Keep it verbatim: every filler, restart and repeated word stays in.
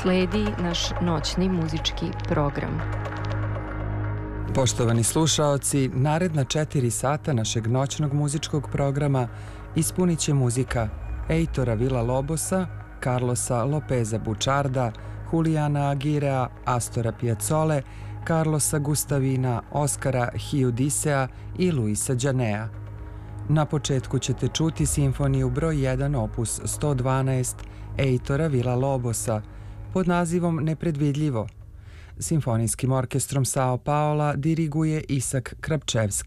sledi naš noćni muzički program. Poštovani slušaoci, naredna četiri sata našeg noćnog muzičkog programa ispunit će muzika Heitora Villa-Lobosa, Carlosa Lopeza Bucharda, Juliana Aguirea, Astora Piazzole, Carlosa Gustavina, Oskara Hiudisea i Luisa Đanea. Na početku ćete čuti simfoniju broj jedan opus sto dvanaest Heitora Villa-Lobosa pod nazivom Nepredvidljivo. Simfonijskim orkestrom Sao Paola diriguje Isak Krapčevski.